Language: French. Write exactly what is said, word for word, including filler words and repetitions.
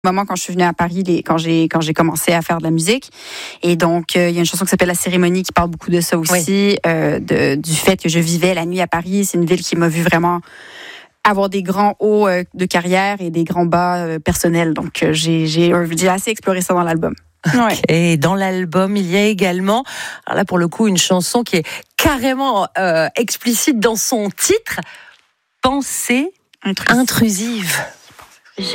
moment quand je suis venue à Paris, les, quand j'ai quand j'ai commencé à faire de la musique. Et donc, euh, il y a une chanson qui s'appelle La Cérémonie qui parle beaucoup de ça aussi, oui. euh, de, du fait que je vivais la nuit à Paris. C'est une ville qui m'a vu vraiment avoir des grands hauts euh, de carrière et des grands bas euh, personnels. Donc, euh, j'ai, j'ai, j'ai assez exploré ça dans l'album. Ouais. Et dans l'album, il y a également, alors là pour le coup, une chanson qui est carrément euh, explicite dans son titre, Pensée intrusive. intrusive.